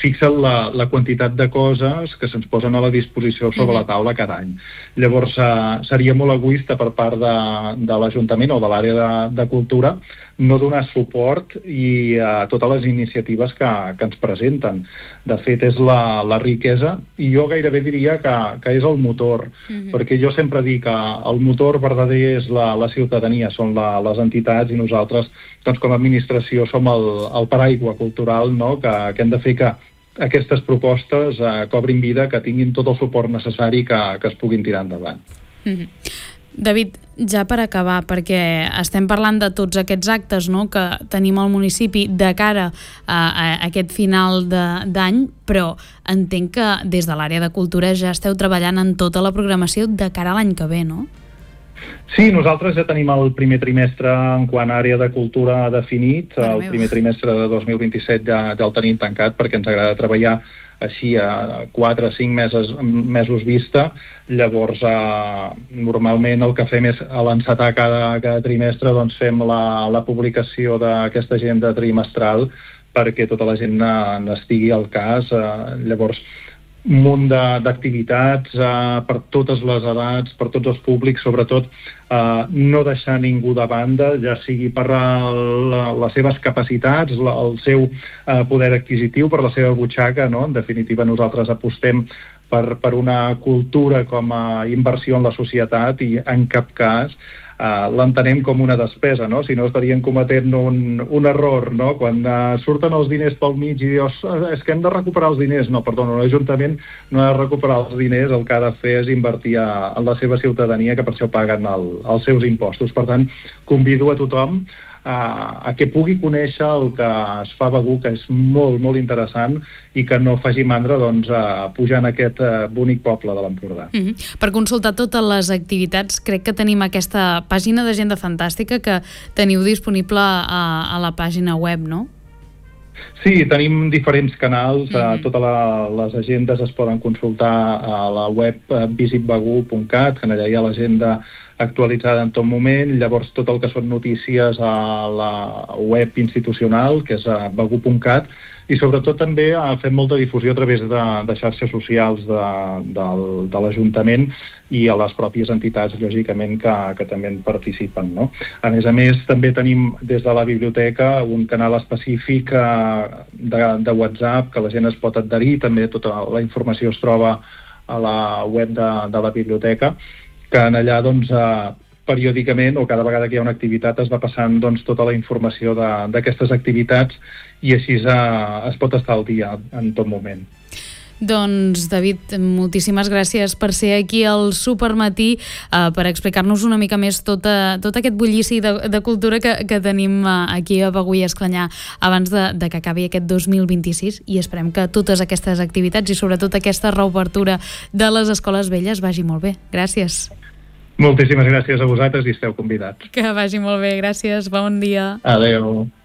fixen la quantitat de coses que se'ns posen a la disposició sobre la taula cada any. Llavors, seria molt egoista per part de l'Ajuntament o de l'àrea de cultura no donar suport a totes les iniciatives que ens presenten. De fet, és la riquesa, i jo gairebé diria que és el motor, perquè jo sempre dic que el motor verdader és la ciutadania, són les entitats, i nosaltres, doncs, com a administració, som el paraigua cultural, no?, que hem de fer que aquestes propostes cobrin vida, que tinguin tot el suport necessari que es puguin tirar endavant. David, ja per acabar, perquè estem parlant de tots aquests actes, no?, que tenim al municipi de cara a aquest final d'any, però entenc que des de l'àrea de cultura ja esteu treballant en tota la programació de cara a l'any que ve, no? Sí, nosaltres ja tenim el primer trimestre en quant a àrea de cultura definit. El primer trimestre de 2027 ja el tenim tancat, perquè ens agrada treballar així a 4 o 5 mesos vista. Llavors, normalment el que fem és a l'encetar cada trimestre, doncs fem la publicació d'aquesta agenda trimestral perquè tota la gent n'estigui al cas. Llavors, un munt d'activitats per totes les edats, per tots els públics, sobretot no deixar ningú de banda, ja sigui per les seves capacitats, el seu poder adquisitiu, per la seva butxaca, no? En definitiva, nosaltres apostem per una cultura com a inversió en la societat i en cap cas l'entenem com una despesa, no? Si no estaríem cometent un error, no? Quan surten els diners pel mig i dius, és que hem de recuperar els diners. No, perdona, l'Ajuntament no ha de recuperar els diners, el que ha de fer és invertir en la seva ciutadania, que per això paguen els seus impostos. Per tant, convido a tothom a que pugui conèixer el que es fa a Begur, que és molt, molt interessant, i que no faci mandra, doncs, pujar en aquest bonic poble de l'Empordà. Per consultar totes les activitats, crec que tenim aquesta pàgina d'agenda fantàstica que teniu disponible a la pàgina web, no? Sí, tenim diferents canals, totes les agendes es poden consultar a la web visitbegur.cat, que allà hi ha l'agenda actualitzada en tot moment. Llavors, tot el que són notícies a la web institucional, que és begur.cat, i sobretot també fem molta difusió a través de xarxes socials de l'Ajuntament i a les pròpies entitats, lògicament, que també en participen, no? A més, també tenim des de la biblioteca un canal específic de WhatsApp que la gent es pot adherir. També tota la informació es troba a la web de la biblioteca, que en allà, doncs, periòdicament o cada vegada que hi ha una activitat es va passant, doncs, tota la informació d'aquestes activitats, i així es pot estar al dia en tot moment. Doncs, David, moltíssimes gràcies per ser aquí al Supermatí, per explicar-nos una mica més tot aquest bullici de cultura que tenim aquí a Begur i Esclanyà abans de que acabi aquest 2026, i esperem que totes aquestes activitats i sobretot aquesta reobertura de les escoles velles vagi molt bé. Gràcies. Moltíssimes gràcies a vosaltres i esteu convidats. Que vagi molt bé, gràcies, bon dia. Adéu.